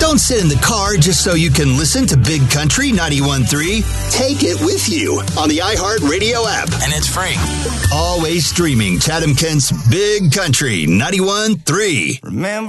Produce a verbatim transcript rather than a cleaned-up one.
Don't sit in the car just so you can listen to Big Country ninety-one point three. Take it with you on the iHeartRadio app. And it's free. Always streaming Chatham Kent's Big Country ninety-one point three. Remember